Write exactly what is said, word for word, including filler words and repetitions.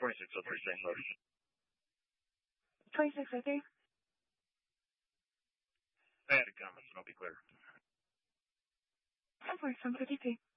twenty-six oh three, Saint Louis. twenty-six oh three. I had a comment, so I'll be clear. ten four, seven fifty-three.